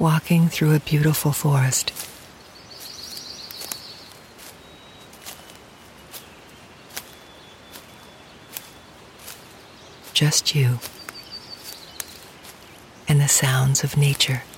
walking through a beautiful forest. Just you and the sounds of nature.